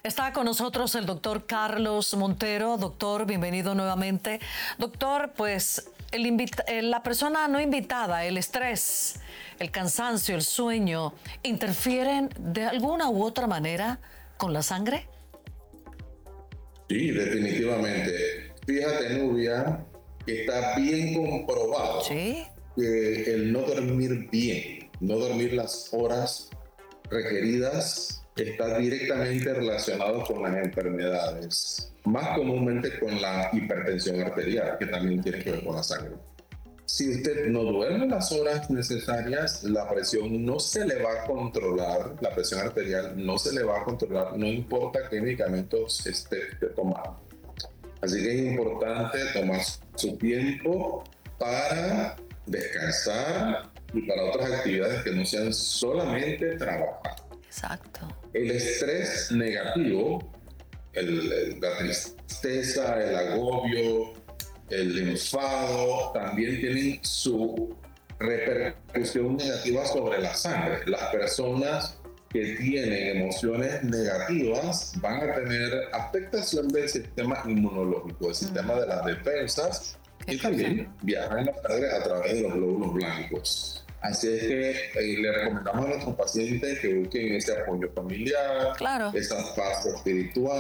Está con nosotros el doctor Carlos Montero. Doctor, bienvenido nuevamente. Doctor, pues la persona no invitada, el estrés, el cansancio, el sueño, ¿interfieren de alguna u otra manera con la sangre? Sí, definitivamente. Fíjate, Nubia, que está bien comprobado Sí. que el no dormir bien, no dormir las horas requeridas, está directamente relacionado con las enfermedades, más comúnmente con la hipertensión arterial, que también tiene que ver con la sangre. Si usted no duerme las horas necesarias, la presión no se le va a controlar, la presión arterial no se le va a controlar, no importa qué medicamentos esté tomando. Así que es importante tomar su tiempo para descansar y para otras actividades que no sean solamente trabajar. Exacto. El estrés negativo, la tristeza, el agobio, el enfado, también tienen su repercusión negativa sobre la sangre. Las personas que tienen emociones negativas van a tener afectación del sistema inmunológico, del sistema de las defensas, y también viajan en la sangre a través de los glóbulos blancos. Así es que le recomendamos a nuestros pacientes que busquen ese apoyo familiar, Claro. esa paz espiritual.